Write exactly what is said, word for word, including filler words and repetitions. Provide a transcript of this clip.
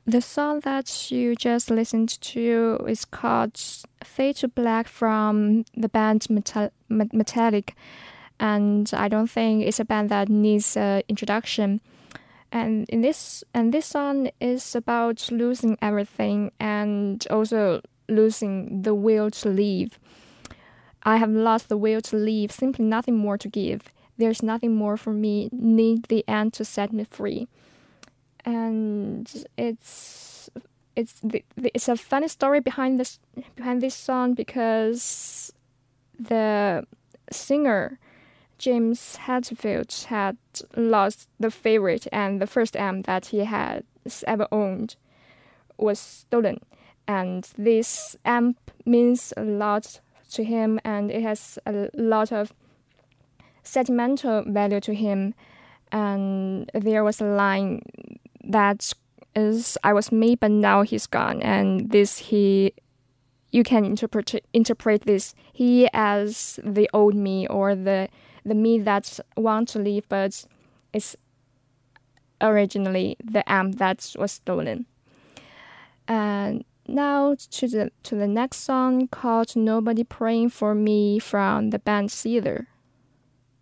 The song that you just listened to is called Fade to Black from the band Metal- Metallic. And I don't think it's a band that needs an introduction. And in this and this song is about losing everything and also losing the will to live. I have lost the will to live, simply nothing more to give. There's nothing more for me, need the end to set me free. And it's it's the, the, it's a funny story behind this behind this song because the singer James Hetfield had lost the favorite, and the first amp that he had ever owned was stolen. And this amp means a lot to him, and it has a lot of sentimental value to him. And there was a line that is, "I was me, but now he's gone." And this he you can interpret interpret this he as the old me, or the the me that want to leave, but it's originally the amp that was stolen. And now to the to the next song called "Nobody Praying for Me" from the band Seether.